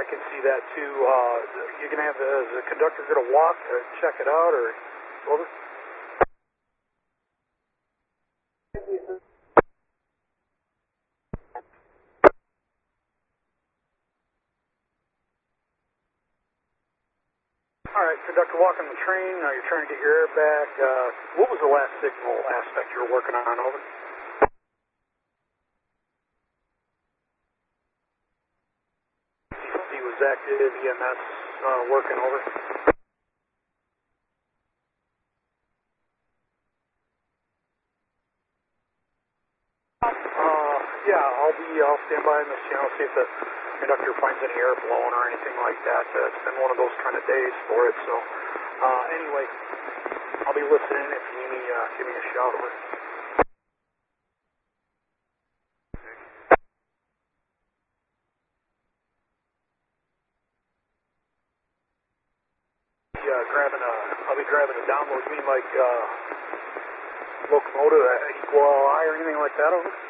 can see that too. You're going to have the conductor going to walk to check it out, or over? All right, conductor walking the train. You're trying to get your air back. What was the last signal aspect you were working on, over? He was active, EMS working, over. Yeah, I'll stand by in this channel, see if the conductor finds any air blowing or anything like that. It's been one of those kind of days for it, so anyway, I'll be listening. If you need me, give me a shout, over. I'll be grabbing a download. You mean like locomotive, equal eye or anything like that, over?